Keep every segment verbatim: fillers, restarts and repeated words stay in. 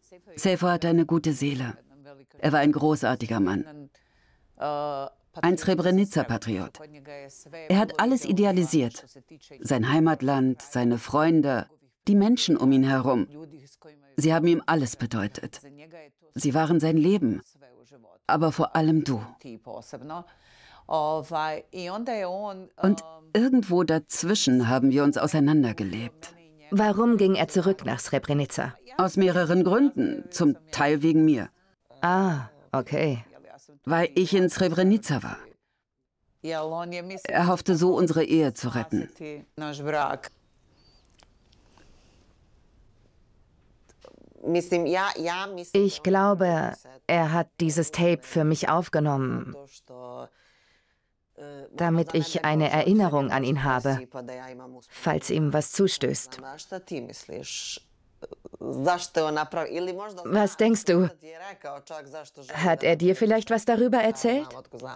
Sejfo hatte eine gute Seele. Er war ein großartiger Mann. Ein Srebrenica-Patriot. Er hat alles idealisiert. Sein Heimatland, seine Freunde, die Menschen um ihn herum. Sie haben ihm alles bedeutet. Sie waren sein Leben. Aber vor allem du. Und irgendwo dazwischen haben wir uns auseinandergelebt. Warum ging er zurück nach Srebrenica? Aus mehreren Gründen, zum Teil wegen mir. Ah, okay. Weil ich in Srebrenica war. Er hoffte so, unsere Ehe zu retten. Ich glaube, er hat dieses Tape für mich aufgenommen, damit ich eine Erinnerung an ihn habe, falls ihm was zustößt. Was denkst du? Hat er dir vielleicht was darüber erzählt?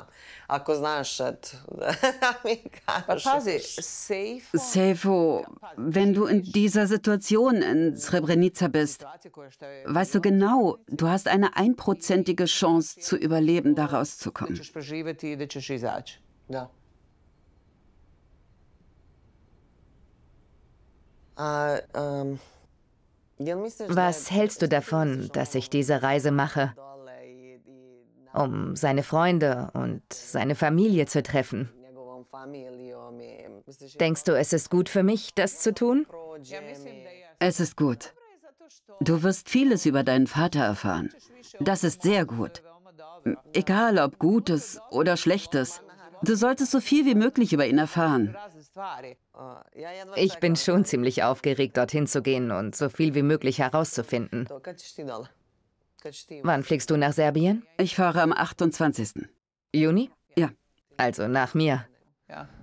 Sejfo, wenn du in dieser Situation in Srebrenica bist, weißt du genau, du hast eine einprozentige Chance zu überleben, da rauszukommen. Was hältst du davon, dass ich diese Reise mache, um seine Freunde und seine Familie zu treffen? Denkst du, es ist gut für mich, das zu tun? Es ist gut. Du wirst vieles über deinen Vater erfahren. Das ist sehr gut. Egal ob Gutes oder Schlechtes. Du solltest so viel wie möglich über ihn erfahren. Ich bin schon ziemlich aufgeregt, dorthin zu gehen und so viel wie möglich herauszufinden. Wann fliegst du nach Serbien? Ich fahre am achtundzwanzigsten Juni? Ja. Also nach mir. Ja.